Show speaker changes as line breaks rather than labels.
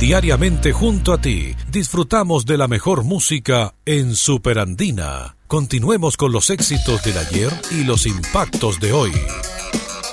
Diariamente junto a ti, disfrutamos de la mejor música en Superandina. Continuemos con los éxitos del ayer y los impactos de hoy.